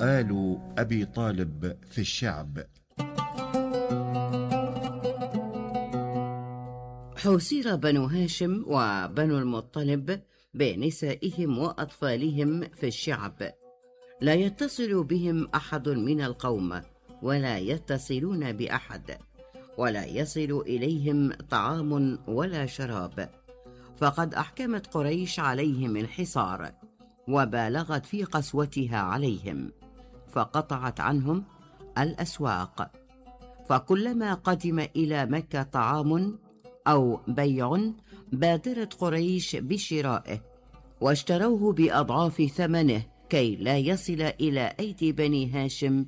آل أبي طالب في الشعب. حوصر بنو هاشم وبنو المطلب بنسائهم وأطفالهم في الشعب، لا يتصل بهم أحد من القوم ولا يتصلون بأحد، ولا يصل إليهم طعام ولا شراب، فقد أحكمت قريش عليهم الحصار وبالغت في قسوتها عليهم، فقطعت عنهم الأسواق، فكلما قدم إلى مكة طعام أو بيع بادرت قريش بشرائه، واشتروه بأضعاف ثمنه كي لا يصل إلى أيدي بني هاشم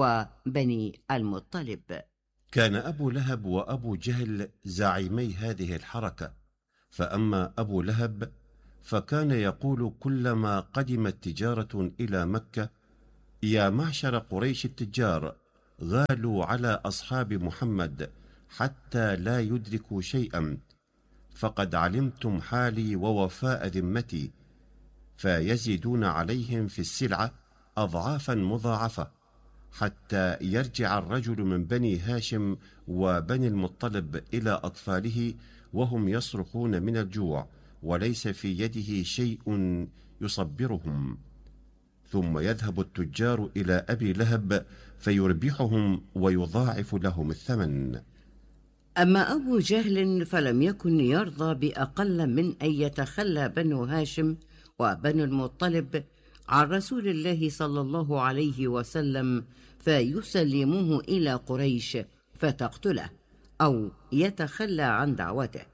وبني المطلب. كان أبو لهب وأبو جهل زعيمي هذه الحركة، فأما أبو لهب فكان يقول كلما قدمت تجارة إلى مكة: يا معشر قريش التجار، غالوا على أصحاب محمد حتى لا يدركوا شيئا، فقد علمتم حالي ووفاء ذمتي، فيزيدون عليهم في السلعة أضعافا مضاعفة، حتى يرجع الرجل من بني هاشم وبني المطلب إلى أطفاله وهم يصرخون من الجوع، وليس في يده شيء يصبرهم، ثم يذهب التجار إلى أبي لهب فيربحهم ويضاعف لهم الثمن. أما أبو جهل فلم يكن يرضى بأقل من أن يتخلى بنو هاشم وبنو المطلب عن رسول الله صلى الله عليه وسلم فيسلموه إلى قريش فتقتله أو يتخلى عن دعوته.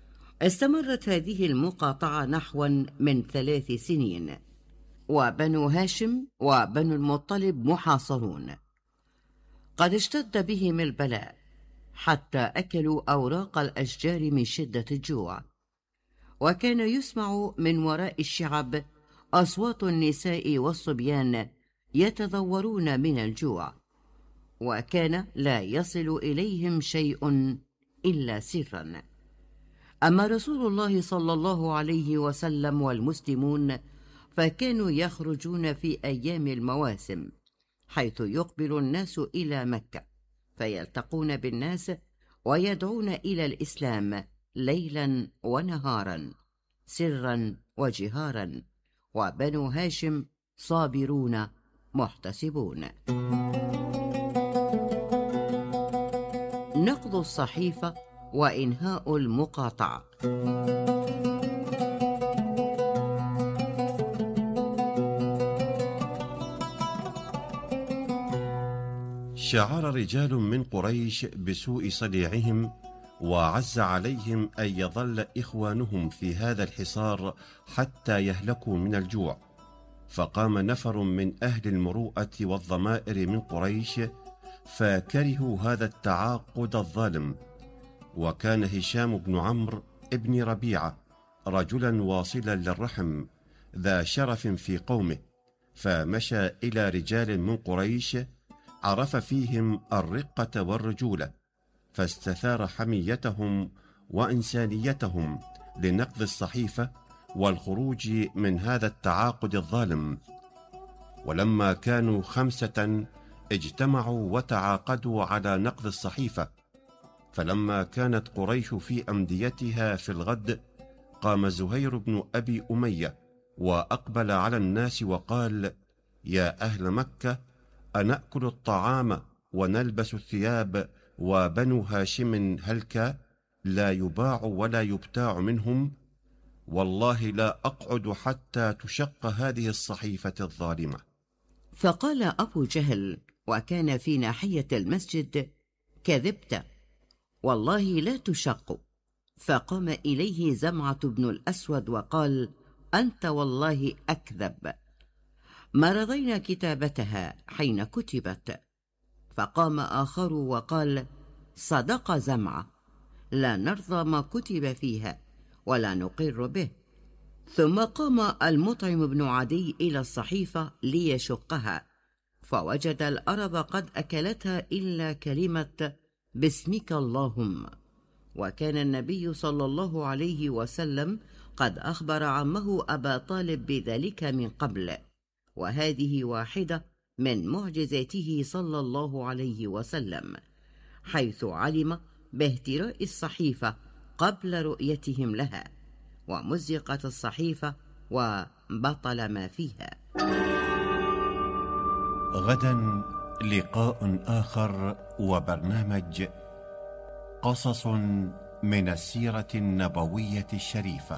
استمرت هذه المقاطعة نحو من 3 سنين، وبنو هاشم وبنو المطلب محاصرون، قد اشتد بهم البلاء حتى أكلوا أوراق الأشجار من شدة الجوع، وكان يسمع من وراء الشعب أصوات النساء والصبيان يتضورون من الجوع، وكان لا يصل إليهم شيء إلا سرا. أما رسول الله صلى الله عليه وسلم والمسلمون فكانوا يخرجون في أيام المواسم، حيث يقبل الناس إلى مكة فيلتقون بالناس ويدعون إلى الإسلام ليلا ونهارا، سرا وجهارا، وبنو هاشم صابرون محتسبون. نقض الصحيفة وإنهاء المقاطعة. شعر رجال من قريش بسوء صنيعهم، وعز عليهم أن يظل إخوانهم في هذا الحصار حتى يهلكوا من الجوع، فقام نفر من أهل المروءة والضمائر من قريش فكرهوا هذا التعاقد الظالم. وكان هشام بن عمرو ابن ربيعة رجلا واصلا للرحم ذا شرف في قومه، فمشى إلى رجال من قريش عرف فيهم الرقة والرجولة، فاستثار حميتهم وإنسانيتهم لنقض الصحيفة والخروج من هذا التعاقد الظالم. ولما كانوا 5 اجتمعوا وتعاقدوا على نقض الصحيفة، فلما كانت قريش في أمديتها في الغد، قام زهير بن أبي أمية وأقبل على الناس وقال: يا أهل مكة، أنأكل الطعام ونلبس الثياب، وبنو هاشم هلك لا يباع ولا يبتاع منهم، والله لا أقعد حتى تشق هذه الصحيفة الظالمة. فقال أبو جهل وكان في ناحية المسجد: كذبت، والله لا تشق. فقام إليه زمعة بن الأسود وقال: أنت والله أكذب، ما رضينا كتابتها حين كتبت. فقام آخر وقال: صدق زمعة، لا نرضى ما كتب فيها ولا نقر به. ثم قام المطعم بن عدي إلى الصحيفة ليشقها، فوجد الأرض قد أكلتها إلا كلمة باسمك اللهم. وكان النبي صلى الله عليه وسلم قد أخبر عمه أبا طالب بذلك من قبل، وهذه واحدة من معجزاته صلى الله عليه وسلم، حيث علم باهتراء الصحيفة قبل رؤيتهم لها، ومزقت الصحيفة وبطل ما فيها. غدا لقاء آخر وبرنامج قصص من السيرة النبوية الشريفة.